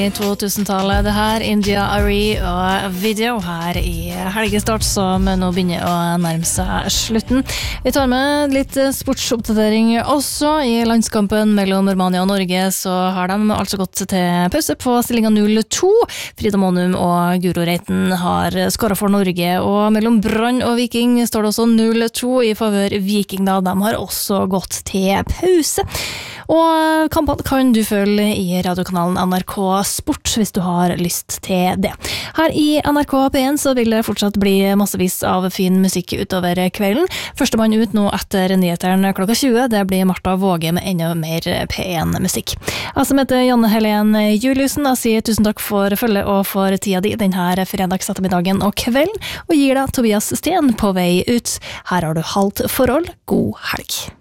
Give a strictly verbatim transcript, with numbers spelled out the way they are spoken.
I to-tusentallet, det her, India Arie og video her i helgestart som nå begynner å nærme seg slutten. Vi tar med litt sportsoppdatering også. I landskampen mellom Romania og Norge så har de altså gått til pause på stillingen null to. Frida Månum og Guro Reiten har skåret for Norge, og mellom Brann og Viking står det også null to i favør Viking da. De har også gått til pause. Og kampene kan du følge i radiokanalen N R K Sport hvis du har lyst til det. Her i N R K P en så vil det fortsatt bli massevis av fin musikk utover kvelden. Førstemann ut nå etter nyheteren klokka tjue, det blir Martha Våge med enda mer P en-musikk. Jeg som heter Janne Helen Juliussen, jeg sier tusen takk for følge og for tida di denne fredagsettermiddagen og kvelden, og gir deg Tobias Sten på vei ut. Her har du halvt forhold. God helg.